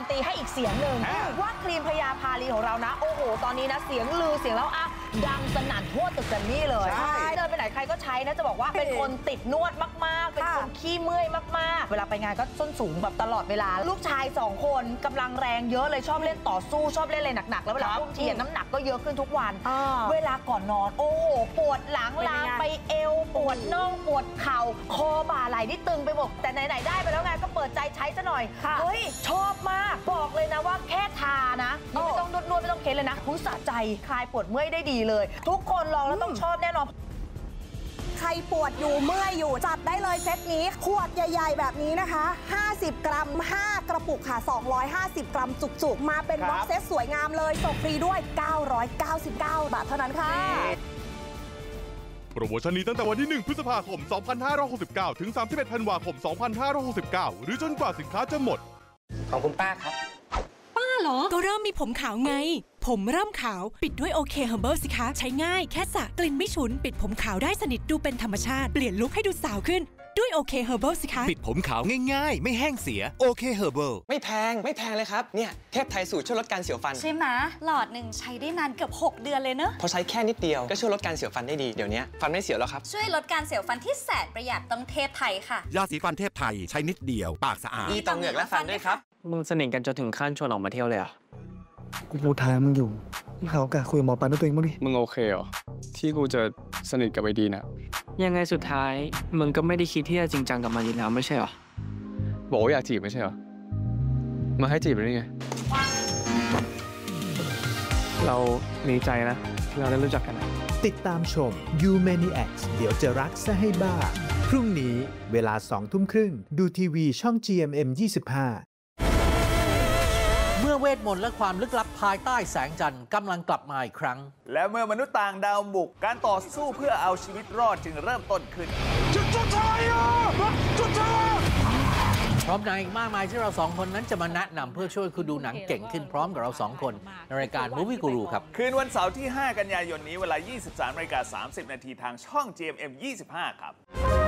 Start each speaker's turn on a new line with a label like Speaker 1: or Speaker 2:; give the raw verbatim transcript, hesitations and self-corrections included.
Speaker 1: ตีให้อีกเสียงหนึ่งว่าครีมพญาพาลีของเรานะโอ้โหตอนนี้นะเสียงลือเสียงแล้วอ่ะดังสนั่นทั่วตึกแกรมมี่เลยเดินไปไหนใครก็ใช้นะจะบอกว่าเป็นคนติดนวดมากๆเป็นคนขี้เมื่อยมากๆเวลาไปงานก็ส้นสูงแบบตลอดเวลาลูกชายสองคนกำลังแรงเยอะเลยชอบเล่นต่อสู้ชอบเล่นอะไรหนักๆแล้วเวลาอุ้มเทียนน้ำหนักก็เยอะขึ้นทุกวันเวลาก่อนนอนโอ้โหปวดหลังลามไปเอวปวดน่องปวดเข่าคอบ่าไหล่นี่ตึงไปหมดแต่ไหนๆได้ไปแล้วไงก็เปิดใจใช้ซะหน่อยเฮ้ยชอบมากบอกเลยนะว่าแค่ทานะไม่ต้องนวดไม่ต้องเค้นเลยนะรู้สะใจคลายปวดเมื่อยได้ดีเลยทุกคนลองแล้วต้องชอบแน่นอน
Speaker 2: ใครปวดอยู่เมื่อยอยู่จัดได้เลยเซตนี้ขวดใหญ่ๆแบบนี้นะคะห้าสิบกรัมห้ากระปุกค่ะสองร้อยห้าสิบกรัมจุกๆมาเป็นบ็อกเซตสวยงามเลยส่งฟรีด้วยเก้าร้อยเก้าสิบเก้าบาทเท่านั้นค่ะ
Speaker 3: โปรโมชั่นนี้ตั้งแต่วันที่หนึ่งพฤษภาคมสองพันห้าร้อยหกสิบเก้าถึงสามสิบเอ็ดธันวาคมสองพันห้าร้อยหกสิบเก้าหรือจนกว่าสินค้าจะหมด
Speaker 4: ของคุณป้าครับ
Speaker 5: ป้าเหรอก็เริ่มมีผมขาวไงผมเริ่มขาวปิดด้วยโอเคเฮอร์เบิลสิคะใช้ง่ายแค่สระกลิ่นไม่ฉุนปิดผมขาวได้สนิทดูเป็นธรรมชาติเปลี่ยนลุคให้ดูสาวขึ้นด้วยโอเคเฮอร์เบิลสิคะ
Speaker 6: ปิดผมขาวง่ายๆไม่แห้งเสียโอเคเฮอร์เบิล
Speaker 4: ไม่แพงไม่แพงเลยครับเนี่ยเทพไทยสูตรช่วยลดการเสียวฟัน
Speaker 7: ใช่ไหมหลอดหนึ่งใช้ได้นานเกือบหกเดือนเลยเนอะ
Speaker 4: พอใช้แค่นิดเดียวก็ช่วยลดการเสียวฟันได้ดีเดี๋ยวนี้ฟันไม่เสียวแล้วครับ
Speaker 7: ช่วยลดการเสียวฟันที่แสนประหยัดต้องเทพไทยค่ะ
Speaker 6: ยาสีฟันเทพไทยใช้นิดเดียวปากสะอาด
Speaker 4: ดีต่อเหงือกและฟันด้วยครับ
Speaker 8: มึงสนิทกันจนถึงขั้นชวนออกมาเที่ยวเลยอ่ะ
Speaker 9: กูรู้ทางมึงอยู่มึงหาโอกาสคุยกับหมอปลาด้วยตัวเองบ้างดิ
Speaker 8: มึงโอเคเหรอที่กูจะสนิทกับไอดีนะยังไงสุดท้ายมึงก็ไม่ได้คิดที่จะจริงจังกับมันอยู่แล้วไม่ใช่เหรอบอกว่าอยากจีบไม่ใช่เหรอมาให้จีบได้ไงเราดีใจนะที่เราได้รู้จักกันนะ
Speaker 10: ติดตามชม You Maniacs เดี๋ยวจะรักซะให้บ้าพรุ่งนี้เวลาสองทุ่มครึ่งดูทีวีช่อง จี เอ็ม เอ็ม ยี่สิบห้า
Speaker 11: เมื่อเวทมนต์และความลึกลับภายใต้แสงจันทร์กำลังกลับมาอีกครั้ง
Speaker 12: และเมื่อมนุษย์ต่างดาวบุกการต่อสู้เพื่อเอาชีวิตรอดจึงเริ่มต้นขึ้นจุดจุดท้ายอ่ะจุดท้าย
Speaker 11: พร้อมหนังอีกมากมายที่เราสองคนนั้นจะมาแนะนำเพื่อช่วยคุณดูหนังเก่งขึ้นพร้อมกับเราสองคนในรายการ Movie Guru ครับ
Speaker 12: คืนวันเสาร์ที่ห้ากันยายนนี้เวลา ยี่สิบสามนาฬิกาสามสิบนาทีทางช่อง จี เอ็ม เอ็ม ยี่สิบห้าครับ